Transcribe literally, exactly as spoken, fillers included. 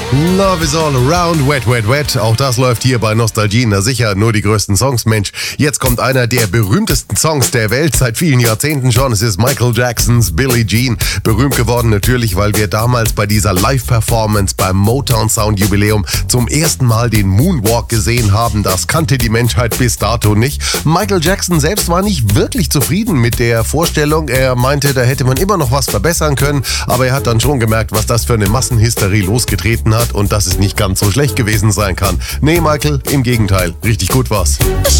Love is all around, wet, wet, wet. Auch das läuft hier bei Nostalgie. Na sicher, nur die größten Songs, Mensch. Jetzt kommt einer der berühmtesten Songs der Welt seit vielen Jahrzehnten schon. Es ist Michael Jacksons Billie Jean. Berühmt geworden natürlich, weil wir damals bei dieser Live-Performance beim Motown Sound Jubiläum zum ersten Mal den Moonwalk gesehen haben. Das kannte die Menschheit bis dato nicht. Michael Jackson selbst war nicht wirklich zufrieden mit der Vorstellung. Er meinte, da hätte man immer noch was verbessern können. Aber er hat dann schon gemerkt, was das für eine Massenhysterie losgetreten hat und dass es nicht ganz so schlecht gewesen sein kann. Nee, Michael, im Gegenteil, richtig gut war's.